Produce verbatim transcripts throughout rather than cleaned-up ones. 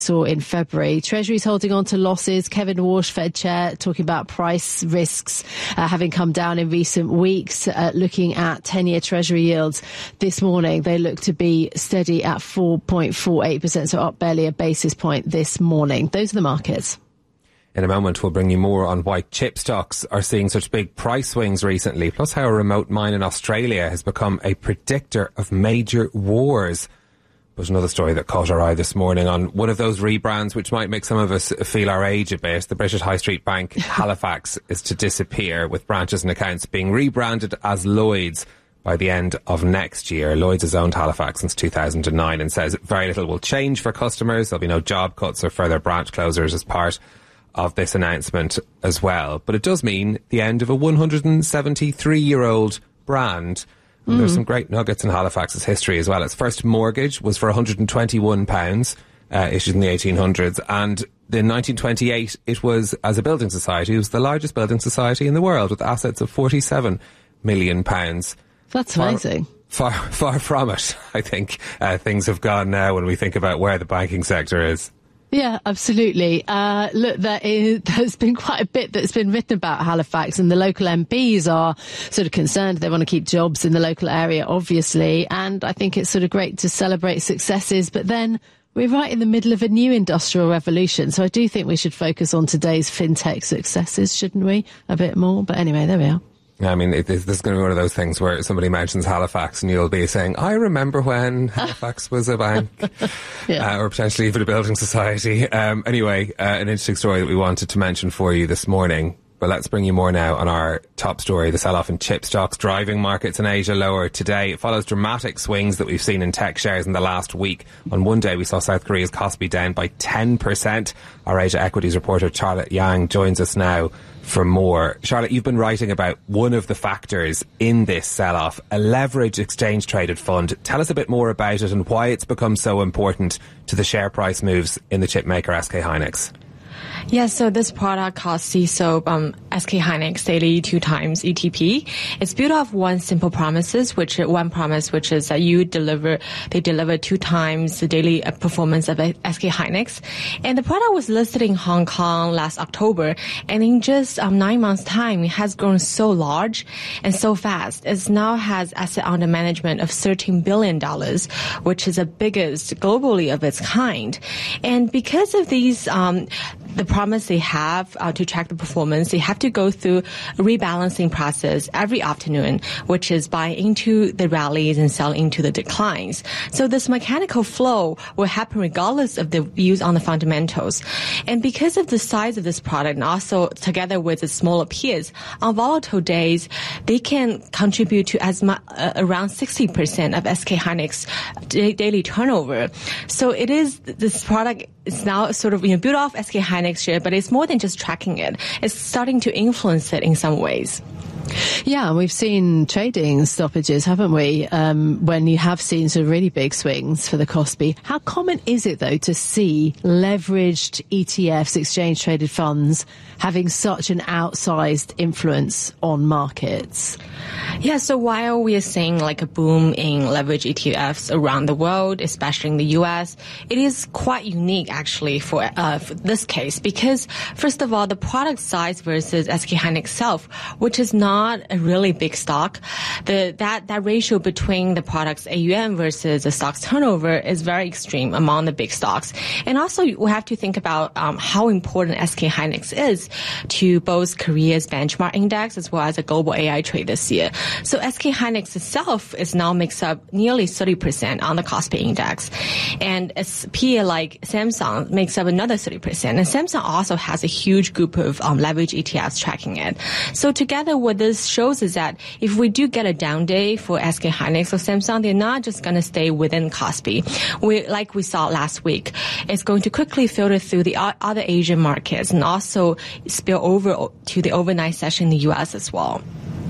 saw in February. Treasury's holding on to losses. Kevin Walsh, Fed chair, talking about price risks uh, having come down in recent weeks. Uh, looking at ten-year Treasury yields this morning, they look to be steady at four point four eight percent, so up barely a basis point this morning. Those are the markets. In a moment, we'll bring you more on why chip stocks are seeing such big price swings recently, plus how a remote mine in Australia has become a predictor of major wars. But another story that caught our eye this morning on one of those rebrands which might make some of us feel our age a bit. The British High Street Bank Halifax is to disappear, with branches and accounts being rebranded as Lloyds by the end of next year. Lloyds has owned Halifax since two thousand nine and says very little will change for customers. There'll be no job cuts or further branch closures as part of this announcement as well. But it does mean the end of a one hundred seventy-three-year-old brand. Mm. There's some great nuggets in Halifax's history as well. Its first mortgage was for one hundred twenty-one pounds, uh, issued in the eighteen hundreds. And in nineteen twenty-eight, it was, as a building society, it was the largest building society in the world with assets of forty-seven million pounds. That's amazing. Far, far, far from it, I think. Uh, things have gone now when we think about where the banking sector is. Yeah, absolutely. Uh, look, there is, there's been quite a bit that's been written about Halifax, and the local M Ps are sort of concerned. They want to keep jobs in the local area, obviously. And I think it's sort of great to celebrate successes. But then we're right in the middle of a new industrial revolution. So I do think we should focus on today's fintech successes, shouldn't we? A bit more. But anyway, there we are. I mean, it, this is going to be one of those things where somebody mentions Halifax and you'll be saying, I remember when Halifax was a bank, yeah. uh, or potentially even a building society. Um, anyway, uh, an interesting story that we wanted to mention for you this morning. But let's bring you more now on our top story, the sell-off in chip stocks, driving markets in Asia lower today. It follows dramatic swings that we've seen in tech shares in the last week. On one day, we saw South Korea's Kospi down by ten percent. Our Asia equities reporter, Charlotte Yang, joins us now for more. Charlotte, you've been writing about one of the factors in this sell-off, a leverage exchange-traded fund. Tell us a bit more about it and why it's become so important to the share price moves in the chip maker S K Hynix. Yeah, so this product called C S O P, um, S K Hynix Daily Two Times E T P. It's built off one simple promises, which one promise, which is that you deliver, they deliver two times the daily performance of S K Hynix. And the product was listed in Hong Kong last October, and in just um, nine months' time, it has grown so large and so fast. It now has asset under management of thirteen billion dollars, which is the biggest globally of its kind. And because of these, um, the promise they have uh, to track the performance, they have to go through a rebalancing process every afternoon, which is buy into the rallies and sell into the declines. So this mechanical flow will happen regardless of the views on the fundamentals. And because of the size of this product, and also together with its smaller peers, on volatile days, they can contribute to as much uh, around sixty percent of S K Hynix d- daily turnover. So it is, this product is now sort of, you know, built off S K Hynix share, but it's more than just tracking it. It's starting to influence it in some ways. Yeah, we've seen trading stoppages, haven't we, um, when you have seen sort of really big swings for the Kospi. How common is it, though, to see leveraged E T Fs, exchange-traded funds, having such an outsized influence on markets? Yeah, so while we are seeing like a boom in leveraged E T Fs around the world, especially in the U S, it is quite unique, actually, for, uh, for this case, because, first of all, the product size versus S K Hynix itself, which is not a really big stock, the that that ratio between the product's A U M versus the stock's turnover is very extreme among the big stocks. And also, we have to think about um, how important S K Hynix is to both Korea's benchmark index as well as a global A I trade this year. So S K Hynix itself is now makes up nearly thirty percent on the Kospi index, and a peer like Samsung makes up another thirty percent. And Samsung also has a huge group of um, leverage E T Fs tracking it. So together, what this shows is that if we do get a down day for S K Hynix or Samsung, they're not just going to stay within Kospi. We, like we saw last week, it's going to quickly filter through the other Asian markets and also spill over to the overnight session in the U S as well.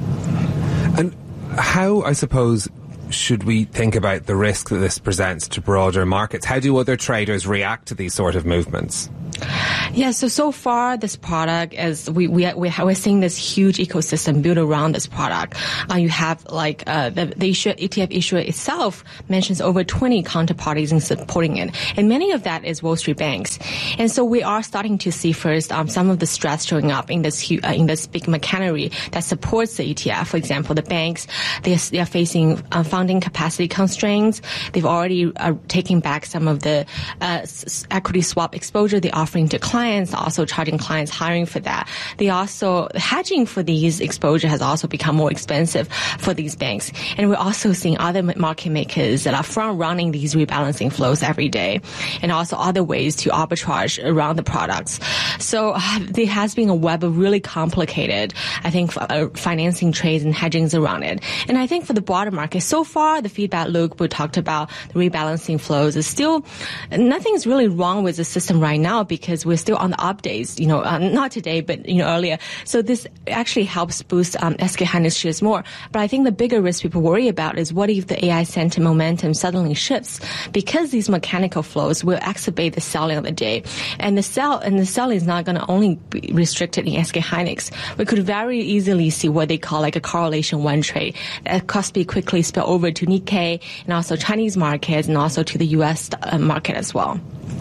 And how, I suppose, should we think about the risk that this presents to broader markets? How do other traders react to these sort of movements? Yeah, so so far this product is we we we we're seeing this huge ecosystem built around this product. Uh, you have like uh, the the issue, E T F issuer itself mentions over twenty counterparties in supporting it, and many of that is Wall Street banks. And so we are starting to see first um, some of the stress showing up in this uh, in this big machinery that supports the E T F. For example, the banks they are, they are facing uh, funding capacity constraints. They've already uh, taken back some of the uh, s- equity swap exposure they're offering to clients, also charging clients hiring for that. They also, hedging for these exposure has also become more expensive for these banks. And we're also seeing other market makers that are front running these rebalancing flows every day, and also other ways to arbitrage around the products. So uh, there has been a web of really complicated, I think, uh, financing trades and hedgings around it. And I think for the broader market, so far the feedback loop we talked about, the rebalancing flows, is still, nothing's really wrong with the system right now because we're still on the updates, you know, uh, not today, but, you know, earlier. So this actually helps boost um, S K Hynix shares more. But I think the bigger risk people worry about is what if the A I sentiment momentum suddenly shifts, because these mechanical flows will exacerbate the selling of the day. And the sell, and the selling is not going to only be restricted in S K Hynix. We could very easily see what they call like a correlation one trade that could be quickly spill over to Nikkei and also Chinese markets and also to the U S market as well.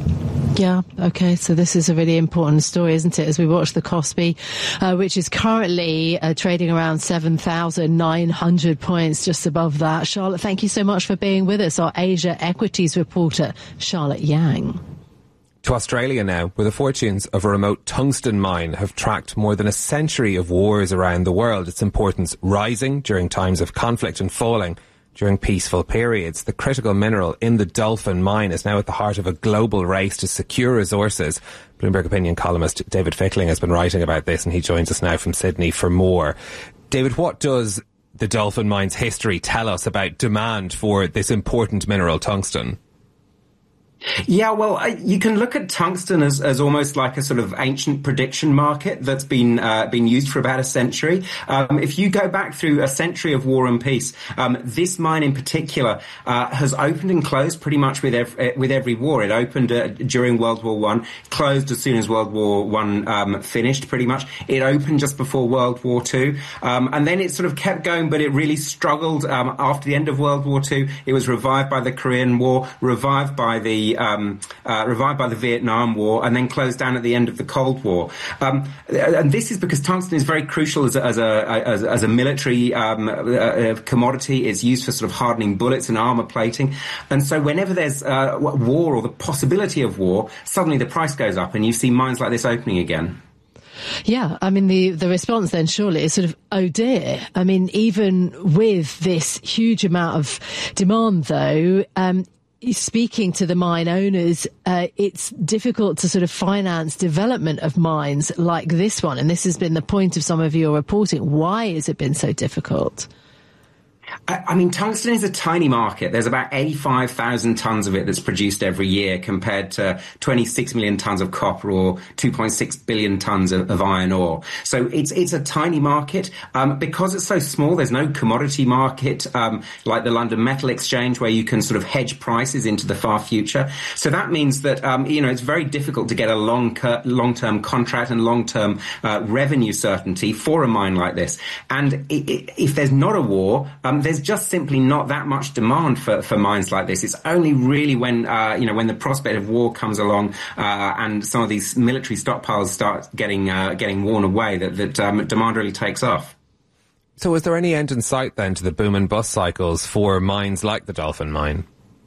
Yeah, okay, so this is a really important story, isn't it, as we watch the Kospi, uh, which is currently uh, trading around seven thousand nine hundred points, just above that. Charlotte, thank you so much for being with us, our Asia equities reporter, Charlotte Yang. To Australia now, where the fortunes of a remote tungsten mine have tracked more than a century of wars around the world, its importance rising during times of conflict and falling during peaceful periods. The critical mineral in the Dolphin mine is now at the heart of a global race to secure resources. Bloomberg opinion columnist David Fickling has been writing about this, and he joins us now from Sydney for more. David, what does the Dolphin mine's history tell us about demand for this important mineral, tungsten? Yeah, well, I, you can look at tungsten as, as almost like a sort of ancient prediction market that's been uh, been used for about a century. Um, if you go back through a century of war and peace, um, this mine in particular uh, has opened and closed pretty much with every, with every war. It opened uh, during World War One, closed as soon as World War One um, finished. Pretty much, it opened just before World War Two, um, and then it sort of kept going, but it really struggled um, after the end of World War Two. It was revived by the Korean War, revived by the Um, uh, revived by the Vietnam War, and then closed down at the end of the Cold War. Um, and this is because tungsten is very crucial as a, as a, as, as a military um, uh, commodity. It's used for sort of hardening bullets and armor plating. And so whenever there's uh, war or the possibility of war, suddenly the price goes up, and you see mines like this opening again. Yeah, I mean, the, the response then surely is sort of, oh dear. I mean, even with this huge amount of demand, though, um, speaking to the mine owners, uh, it's difficult to sort of finance development of mines like this one. And this has been the point of some of your reporting. Why has it been so difficult? I mean, tungsten is a tiny market. There's about eighty-five thousand tons of it that's produced every year compared to twenty-six million tons of copper or two point six billion tons of, of iron ore. So it's it's a tiny market. Um, because it's so small, there's no commodity market um, like the London Metal Exchange where you can sort of hedge prices into the far future. So that means that, um, you know, it's very difficult to get a long long-term contract and long-term uh, revenue certainty for a mine like this. And it, it, if there's not a war, um, there's just simply not that much demand for, for mines like this. It's only really when, uh, you know, when the prospect of war comes along uh, and some of these military stockpiles start getting uh, getting worn away that, that um, demand really takes off. So is there any end in sight then to the boom and bust cycles for mines like the Dolphin mine?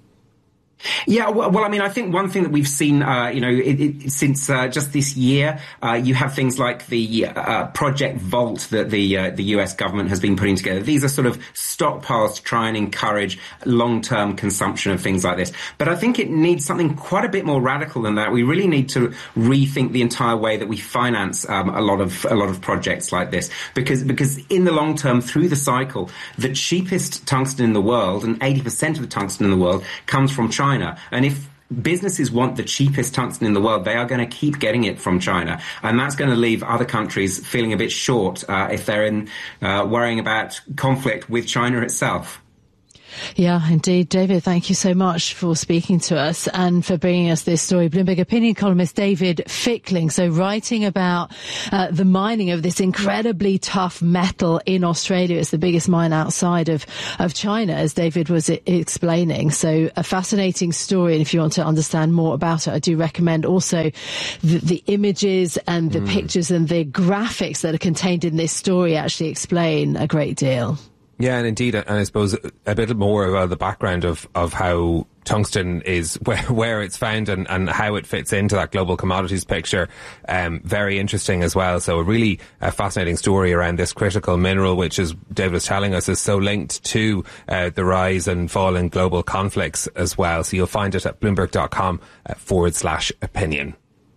Yeah, well, well, I mean, I think one thing that we've seen, uh, you know, it, it, since uh, just this year, uh, you have things like the uh, Project Vault that the uh, the U S government has been putting together. These are sort of stockpiles to try and encourage long-term consumption of things like this. But I think it needs something quite a bit more radical than that. We really need to rethink the entire way that we finance um, a lot of a lot of projects like this, because because in the long term, through the cycle, the cheapest tungsten in the world, and eighty percent of the tungsten in the world, comes from China. And if businesses want the cheapest tungsten in the world, they are going to keep getting it from China. And that's going to leave other countries feeling a bit short uh, if they're in uh, worrying about conflict with China itself. Yeah, indeed. David, thank you so much for speaking to us and for bringing us this story. Bloomberg opinion columnist David Fickling, so writing about uh, the mining of this incredibly tough metal in Australia. It's the biggest mine outside of, of China, as David was I- explaining. So a fascinating story, and if you want to understand more about it, I do recommend also the, the images and the mm. pictures and the graphics that are contained in this story actually explain a great deal. Yeah, and indeed, and I suppose a bit more about the background of, of how tungsten is, where, where it's found and, and how it fits into that global commodities picture. Um, very interesting as well. So a really uh, fascinating story around this critical mineral, which, as David was telling us, is so linked to uh, the rise and fall in global conflicts as well. So you'll find it at bloomberg.com uh, forward slash opinion.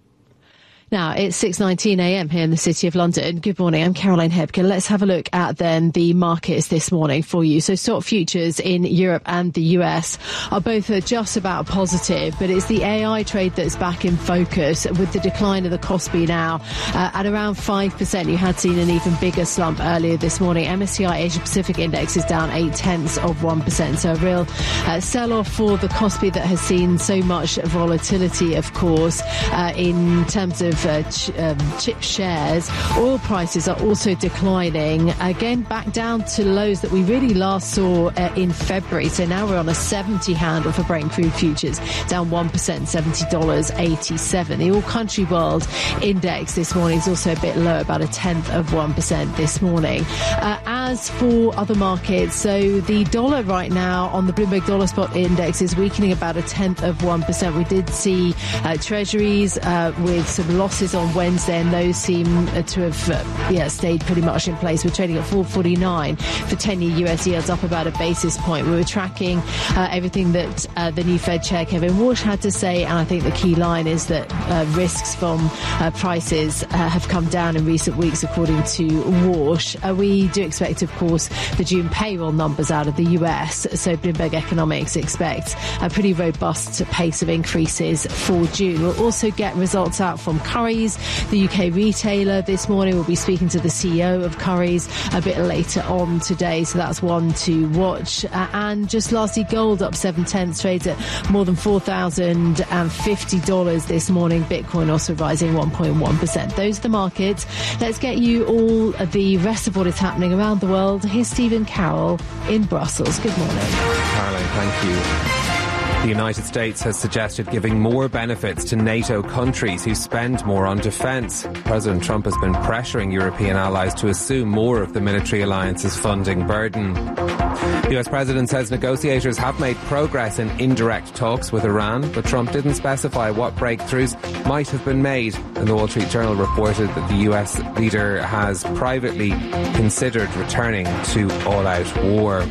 Now, it's six nineteen a.m. here in the City of London. Good morning, I'm Caroline Hebkin. Let's have a look at then the markets this morning for you. So stock futures in Europe and the U S are both just about positive, but it's the A I trade that's back in focus with the decline of the Kospi now uh, at around five percent. You had seen an even bigger slump earlier this morning. M S C I Asia Pacific Index is down eight tenths of one percent. So a real uh, sell-off for the Kospi that has seen so much volatility, of course, uh, in terms of Uh, ch- um, chip shares. Oil prices are also declining, again back down to lows that we really last saw uh, in February. So now we're on a seventy handle for Brent crude futures, down one percent, seventy dollars and eighty-seven cents. The All Country World Index this morning is also a bit low, about a tenth of one percent this morning. Uh, as for other markets, so the dollar right now on the Bloomberg Dollar Spot Index is weakening about a tenth of one percent. We did see uh, treasuries uh, with some losses on Wednesday, and those seem to have uh, yeah stayed pretty much in place. We're trading at four forty-nine for ten-year U S yields, up about a basis point. We were tracking uh, everything that uh, the new Fed Chair Kevin Warsh had to say, and I think the key line is that uh, risks from uh, prices uh, have come down in recent weeks, according to Warsh. Uh, we do expect, of course, the June payroll numbers out of the U S, so Bloomberg Economics expects a pretty robust pace of increases for June. We'll also get results out from Currys, the U K retailer. This morning we'll be speaking to the C E O of Currys a bit later on today, so that's one to watch. Uh, and just lastly, gold up seven tenths, trades at more than four thousand fifty dollars this morning. Bitcoin also rising one point one percent. Those are the markets. Let's get you all the rest of what is happening around the world. Here's Stephen Carroll in Brussels. Good morning. Caroline, thank you. The United States has suggested giving more benefits to NATO countries who spend more on defence. President Trump has been pressuring European allies to assume more of the military alliance's funding burden. The U S president says negotiators have made progress in indirect talks with Iran, but Trump didn't specify what breakthroughs might have been made. And the Wall Street Journal reported that the U S leader has privately considered returning to all-out war.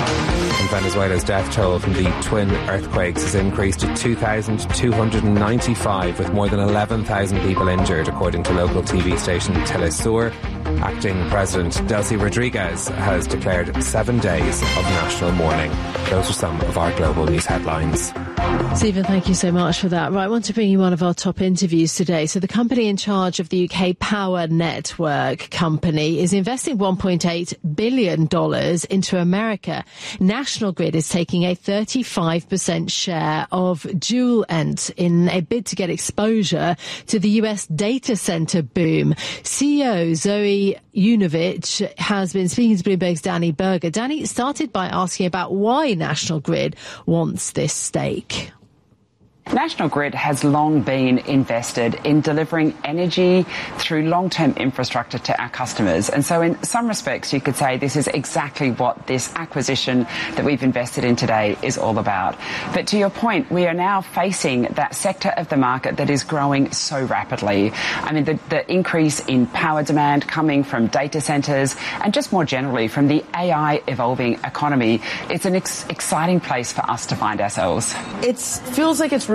Venezuela's death toll from the twin earthquakes has increased to two thousand two hundred ninety-five, with more than eleven thousand people injured, according to local T V station Telesur. Acting President Delcy Rodriguez has declared seven days of national mourning. Those are some of our global news headlines. Stephen, thank you so much for that. Right, I want to bring you one of our top interviews today. So the company in charge of the U K Power Network Company is investing one point eight billion dollars into America. National Grid is taking a thirty-five percent share of Joulent in a bid to get exposure to the U S data center boom. C E O Zoe Yunovich has been speaking to Bloomberg's Danny Berger. Danny started by asking about why National Grid wants this stake. National Grid has long been invested in delivering energy through long-term infrastructure to our customers. And so in some respects, you could say this is exactly what this acquisition that we've invested in today is all about. But to your point, we are now facing that sector of the market that is growing so rapidly. I mean, the, the increase in power demand coming from data centres and just more generally from the A I evolving economy, it's an ex- exciting place for us to find ourselves. It feels like it's really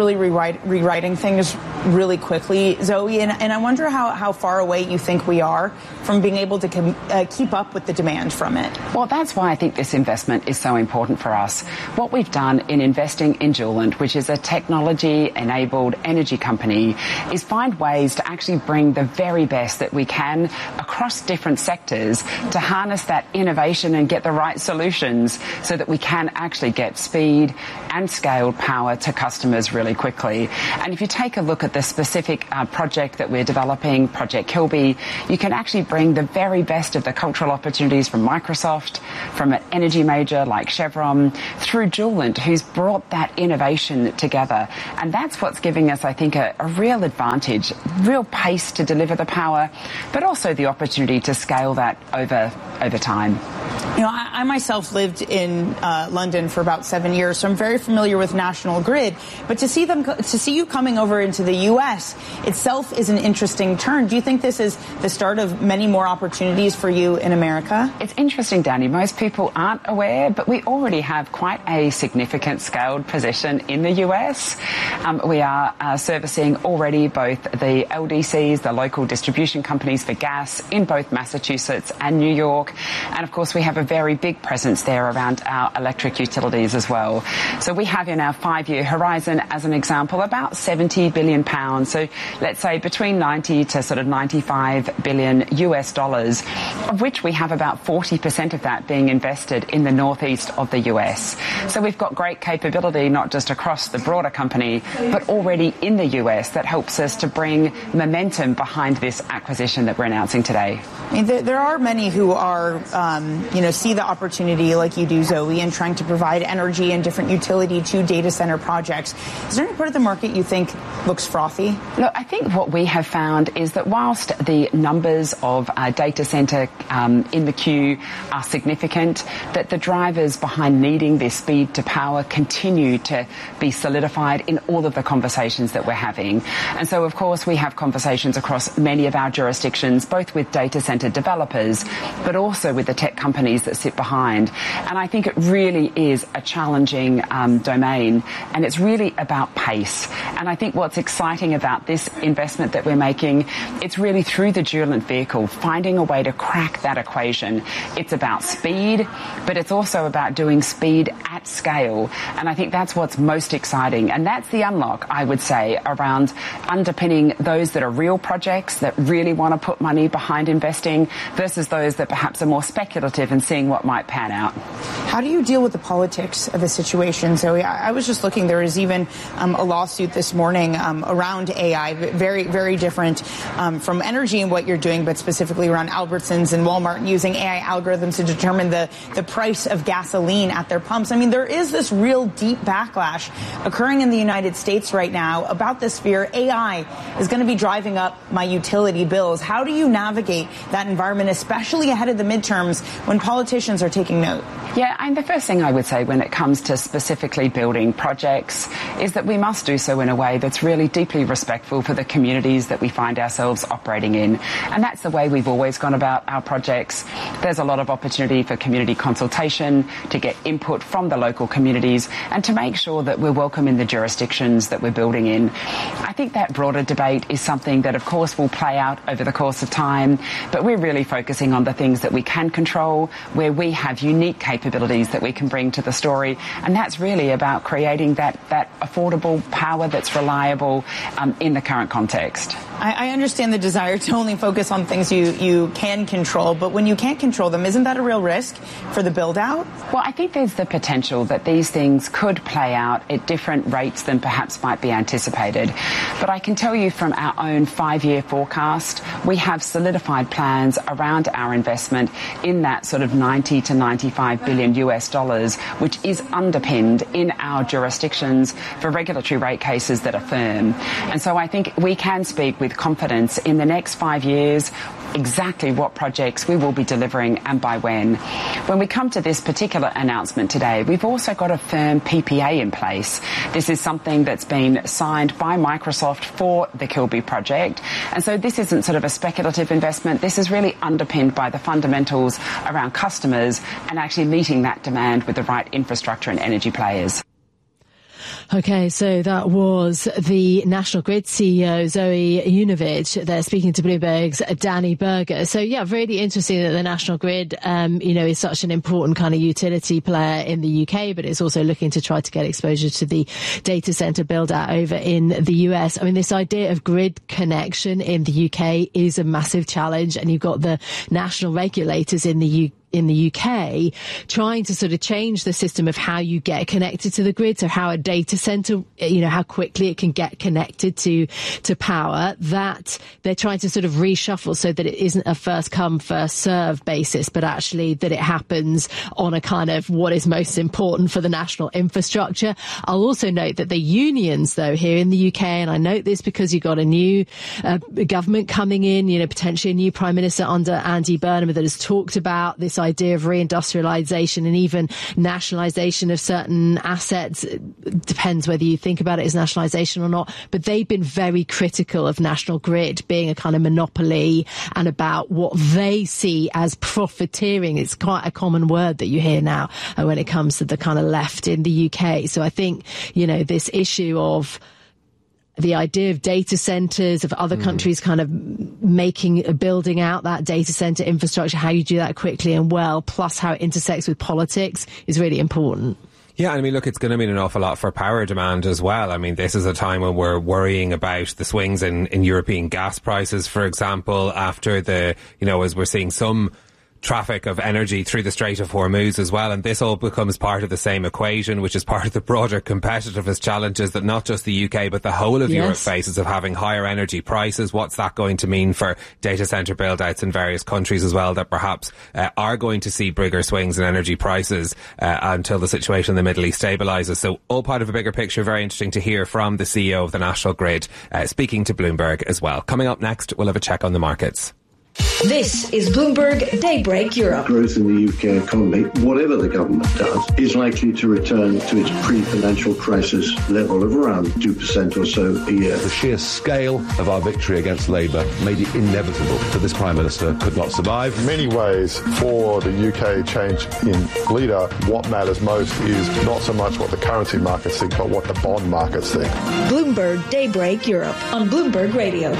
really rewrite, rewriting things really quickly, Zoe, and, and I wonder how, how far away you think we are from being able to com- uh, keep up with the demand from it. Well, that's why I think this investment is so important for us. What we've done in investing in Juliant, which is a technology-enabled energy company, is find ways to actually bring the very best that we can across different sectors to harness that innovation and get the right solutions so that we can actually get speed and scaled power to customers really quickly. And if you take a look at the specific uh, project that we're developing, Project Kilby, you can actually bring the very best of the cultural opportunities from Microsoft, from an energy major like Chevron, through Juliant, who's brought that innovation together. And that's what's giving us, I think, a, a real advantage, real pace to deliver the power, but also the opportunity to scale that over, over time. You know, I, I myself lived in uh, London for about seven years, so I'm very familiar with National Grid. But to see them, to see you coming over into the U S itself is an interesting turn. Do you think this is the start of many more opportunities for you in America? It's interesting, Danny. Most people aren't aware, but we already have quite a significant scaled position in the U S. Um, we are uh, servicing already both the L D Cs, the local distribution companies for gas, in both Massachusetts and New York. And of course, we have a very big presence there around our electric utilities as well. So we have in our five-year horizon, as an example, about seventy billion pounds. So let's say between ninety to sort of ninety-five billion U S dollars, of which we have about forty percent of that being invested in the northeast of the U S. So we've got great capability, not just across the broader company, but already in the U S that helps us to bring momentum behind this acquisition that we're announcing today. I mean, there, there are many who are, um, you know, see the opportunity like you do, Zoe, in trying to provide energy and different utility to data center projects. Is there any part of the market you think looks frothy? Look, I think what we have found is that whilst the numbers of uh, data center um, in the queue are significant, that the drivers behind needing this speed to power continue to be solidified in all of the conversations that we're having. And so, of course, we have conversations across many of our jurisdictions, both with data center developers, but also with the tech companies that sit behind. And I think it really is a challenging um, domain, and it's really about pace. And I think what's exciting about this investment that we're making, it's really through the Juliant vehicle, finding a way to crack that equation. It's about speed, but it's also about doing speed at scale. And I think that's what's most exciting. And that's the unlock, I would say, around underpinning those that are real projects that really want to put money behind investing versus those that perhaps are more speculative and seeing what might pan out. How do you deal with the politics of the situation, Zoe? I, I was just looking, there is even um, a lawsuit this morning um, around A I, very, very different um, from energy and what you're doing, but specifically around Albertsons and Walmart using A I algorithms to determine the, the price of gasoline at their pumps. I mean, there is this real deep backlash occurring in the United States right now about this fear. A I is going to be driving up my utility bills. How do you navigate that environment, especially ahead of the midterms when politicians are taking note? Yeah, and the first thing I would say when it comes to specifically building projects is that we must do so in a way that's really deeply respectful for the communities that we find ourselves operating in. And that's the way we've always gone about our projects. There's a lot of opportunity for community consultation, to get input from the local communities, and to make sure that we're welcome in the jurisdictions that we're building in. I think that broader debate is something that, of course, will play out over the course of time, but we're really focusing on the things that we can control, where we have unique capabilities that we can bring to the story, and that's really about creating that, that affordable power that's reliable um, in the current context. I, I understand the desire to only focus on things you, you can control, but when you can't control them, isn't that a real risk for the build-out? Well, I think there's the potential that these things could play out at different rates than perhaps might be anticipated. But I can tell you from our own five-year forecast, we have solidified plans around our investment in that sort of ninety to ninety-five billion U S dollars, which is underpinned in our jurisdictions for regulatory rate cases that are firm. And so I think we can speak with confidence in the next five years exactly what projects we will be delivering and by when. When we come to this particular announcement today, we've also got a firm P P A in place. This is something that's been signed by Microsoft for the Kilby project. And so this isn't sort of a speculative investment. This is really underpinned by the fundamentals around customers and actually meeting that demand with the right infrastructure and energy players. Okay, so that was the National Grid C E O, Zoe Yujnovich. They're speaking to Bloomberg's Danny Berger. So, yeah, really interesting that the National Grid, um, you know, is such an important kind of utility player in the U K, but it's also looking to try to get exposure to the data centre build-out over in the U S. I mean, this idea of grid connection in the U K is a massive challenge, and you've got the national regulators in the U K in the U K trying to sort of change the system of how you get connected to the grid. So how a data center, you know, how quickly it can get connected to, to power, that they're trying to sort of reshuffle so that it isn't a first come, first serve basis, but actually that it happens on a kind of what is most important for the national infrastructure. I'll also note that the unions, though, here in the U K, and I note this because you've got a new uh, government coming in, you know, potentially a new prime minister under Andy Burnham that has talked about this idea of reindustrialization and even nationalization of certain assets. It depends whether you think about it as nationalization or not, but they've been very critical of National Grid being a kind of monopoly and about what they see as profiteering. It's quite a common word that you hear now uh, when it comes to the kind of left in the U K. So I think, you know, this issue of the idea of data centers, of other mm. countries kind of making, building out that data center infrastructure, how you do that quickly and well, plus how it intersects with politics is really important. Yeah, I mean, look, it's going to mean an awful lot for power demand as well. I mean, this is a time when we're worrying about the swings in, in European gas prices, for example, after the, you know, as we're seeing some traffic of energy through the Strait of Hormuz as well. And this all becomes part of the same equation, which is part of the broader competitiveness challenges that not just the U K, but the whole of yes. Europe faces of having higher energy prices. What's that going to mean for data centre build-outs in various countries as well that perhaps uh, are going to see bigger swings in energy prices uh, until the situation in the Middle East stabilises. So all part of a bigger picture. Very interesting to hear from the C E O of the National Grid, uh, speaking to Bloomberg as well. Coming up next, we'll have a check on the markets. This is Bloomberg Daybreak Europe. Growth in the U K economy, whatever the government does, is likely to return to its pre-financial crisis level of around two percent or so a year. The sheer scale of our victory against Labour made it inevitable that this Prime Minister could not survive. In many ways, for the U K change in leader, what matters most is not so much what the currency markets think, but what the bond markets think. Bloomberg Daybreak Europe on Bloomberg Radio.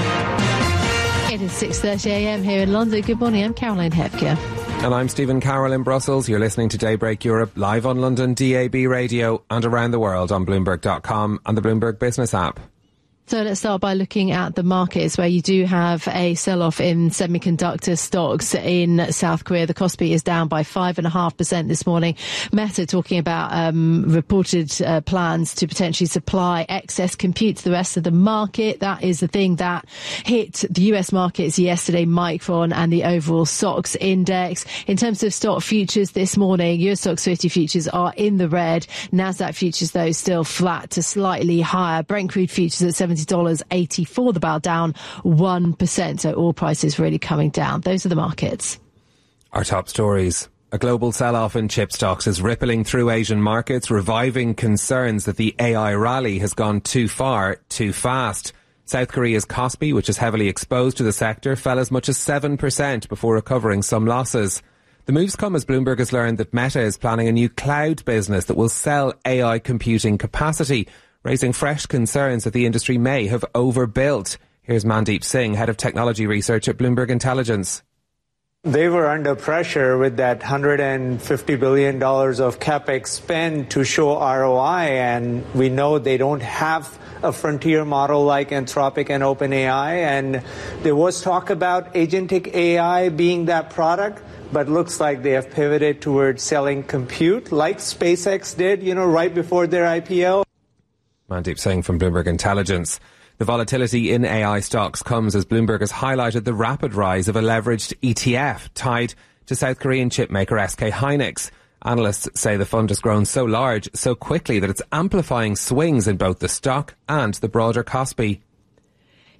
It is six thirty a m here in London. Good morning, I'm Caroline Hepker. And I'm Stephen Carroll in Brussels. You're listening to Daybreak Europe live on London D A B radio and around the world on Bloomberg dot com and the Bloomberg Business app. So let's start by looking at the markets where you do have a sell-off in semiconductor stocks in South Korea. The Kospi is down by five and a half percent this morning. Meta talking about um, reported uh, plans to potentially supply excess compute to the rest of the market. That is the thing that hit the U S markets yesterday, Micron and the overall S O X index. In terms of stock futures this morning, U S S O X fifty futures are in the red. Nasdaq futures, though, still flat to slightly higher. Brent crude futures at seventy dollars eighty-four the barrel, down one percent. So oil prices really coming down. Those are the markets. Our top stories. A global sell-off in chip stocks is rippling through Asian markets, reviving concerns that the A I rally has gone too far, too fast. South Korea's Kospi, which is heavily exposed to the sector, fell as much as seven percent before recovering some losses. The moves come as Bloomberg has learned that Meta is planning a new cloud business that will sell A I computing capacity, raising fresh concerns that the industry may have overbuilt. Here's Mandeep Singh, Head of Technology Research at Bloomberg Intelligence. They were under pressure with that one hundred fifty billion dollars of capex spend to show R O I, and we know they don't have a frontier model like Anthropic and OpenAI, and there was talk about agentic A I being that product, but looks like they have pivoted towards selling compute like SpaceX did, you know, right before their I P O. Mandeep Singh from Bloomberg Intelligence. The volatility in A I stocks comes as Bloomberg has highlighted the rapid rise of a leveraged E T F tied to South Korean chipmaker S K Hynix. Analysts say the fund has grown so large so quickly that it's amplifying swings in both the stock and the broader Kospi.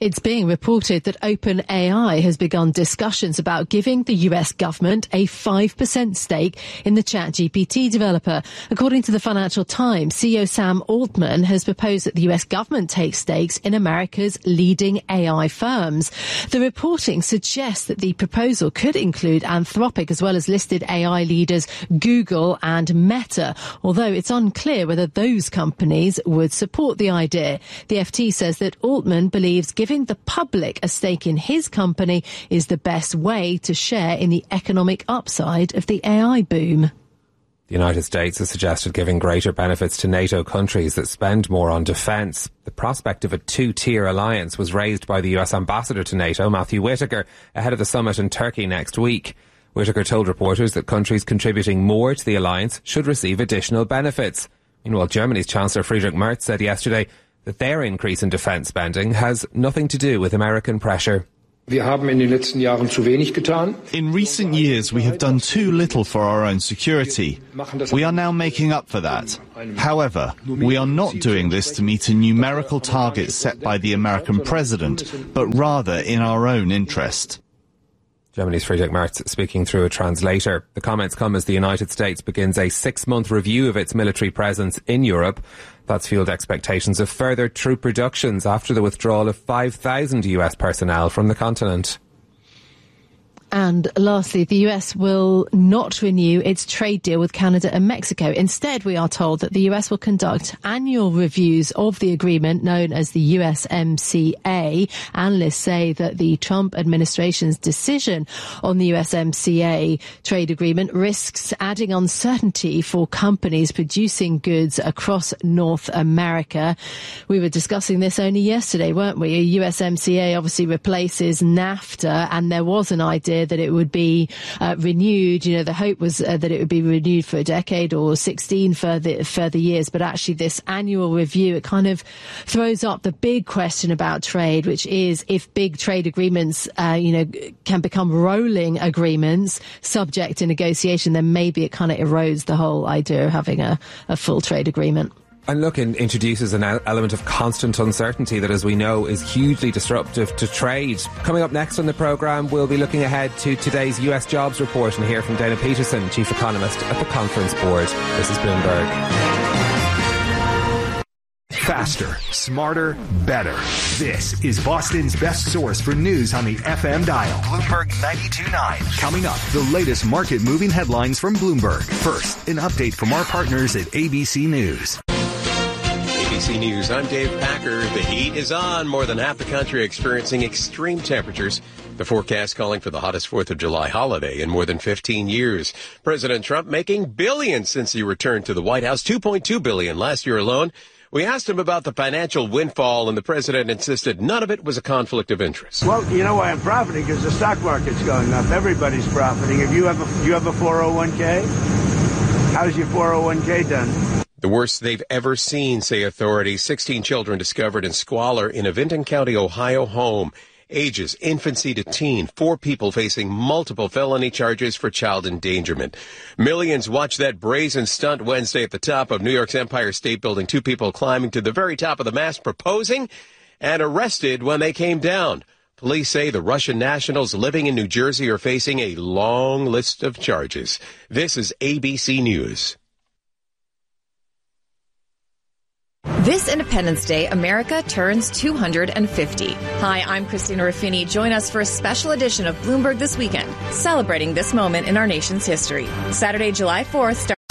It's being reported that OpenAI has begun discussions about giving the U S government a five percent stake in the ChatGPT developer. According to the Financial Times, C E O Sam Altman has proposed that the U S government take stakes in America's leading A I firms. The reporting suggests that the proposal could include Anthropic as well as listed A I leaders Google and Meta, although it's unclear whether those companies would support the idea. The F T says that Altman believes giving the public a stake in his company is the best way to share in the economic upside of the A I boom. The United States has suggested giving greater benefits to NATO countries that spend more on defence. The prospect of a two-tier alliance was raised by the U S ambassador to NATO, Matthew Whitaker, ahead of the summit in Turkey next week. Whitaker told reporters that countries contributing more to the alliance should receive additional benefits. Meanwhile, Germany's Chancellor Friedrich Merz said yesterday that their increase in defence spending has nothing to do with American pressure. In recent years, we have done too little for our own security. We are now making up for that. However, we are not doing this to meet a numerical target set by the American president, but rather in our own interest. Germany's Friedrich Merz speaking through a translator. The comments come as the United States begins a six-month review of its military presence in Europe. That's fueled expectations of further troop reductions after the withdrawal of five thousand U S personnel from the continent. And lastly, the U S will not renew its trade deal with Canada and Mexico. Instead, we are told that the U S will conduct annual reviews of the agreement known as the U S M C A. Analysts say that the Trump administration's decision on the U S M C A trade agreement risks adding uncertainty for companies producing goods across North America. We were discussing this only yesterday, weren't we? A U S M C A obviously replaces NAFTA, and there was an idea that it would be uh, renewed. You know, the hope was uh, that it would be renewed for a decade or sixteen further further years. But actually, this annual review, it kind of throws up the big question about trade, which is if big trade agreements, uh, you know, can become rolling agreements subject to negotiation, then maybe it kind of erodes the whole idea of having a, a full trade agreement. And look, it introduces an element of constant uncertainty that, as we know, is hugely disruptive to trade. Coming up next on the programme, we'll be looking ahead to today's U S jobs report and hear from Dana Peterson, Chief Economist at the Conference Board. This is Bloomberg. Faster, smarter, better. This is Boston's best source for news on the F M dial. Bloomberg ninety-two point nine. Coming up, the latest market-moving headlines from Bloomberg. First, an update from our partners at A B C News. A B C News, I'm Dave Packer. The heat is on. More than half the country experiencing extreme temperatures. The forecast calling for the hottest fourth of July holiday in more than fifteen years. President Trump making billions since he returned to the White House, two point two billion dollars last year alone. We asked him about the financial windfall, and the president insisted none of it was a conflict of interest. Well, you know why I'm profiting? Because the stock market's going up. Everybody's profiting. If you have a, you have a four oh one k, how's your four oh one k done? The worst they've ever seen, say authorities. sixteen children discovered in squalor in a Vinton County, Ohio home. Ages infancy to teen. Four people facing multiple felony charges for child endangerment. Millions watched that brazen stunt Wednesday at the top of New York's Empire State Building. Two people climbing to the very top of the mast proposing and arrested when they came down. Police say the Russian nationals living in New Jersey are facing a long list of charges. This is A B C News. This Independence Day, America turns two hundred fifty. Hi, I'm Christina Ruffini. Join us for a special edition of Bloomberg This Weekend, celebrating this moment in our nation's history. Saturday, July fourth,